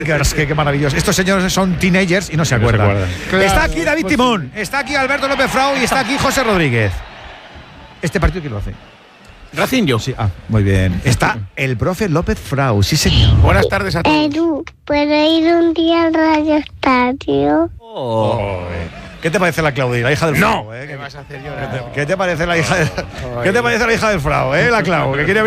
Qué maravilloso. Estos señores son teenagers y no se acuerdan. Claro, está aquí David Timón, está aquí Alberto López Frau y está aquí José Rodríguez. ¿Este partido quién lo hace? Racing yo. Sí, muy bien. Está el profe López Frau, sí señor. Buenas tardes a todos. Edu, ¿puedo ir un día al Radio Estadio? ¿Qué te parece la Claudia, la hija del Frau? ¿Qué vas a hacer llorar? ¿Qué te parece la hija del Frau, la Clau? Que quiere